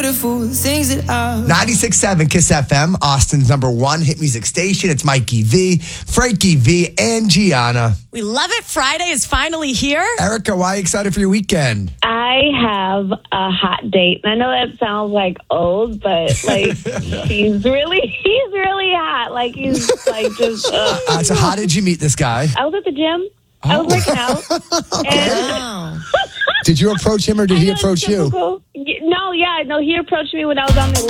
beautiful things that I 96.7 Kiss FM, Austin's #1 hit music station. It's Mikey V, Frankie V, and Gianna. We love it. Friday is finally here. Erica, why are you excited for your weekend? I have a hot date. And I know that sounds like old, but like he's really hot. Like he's like just. So how did you meet this guy? I was at the gym. I was working out. And Did you approach him or did he approach you? No, he approached me when I was on the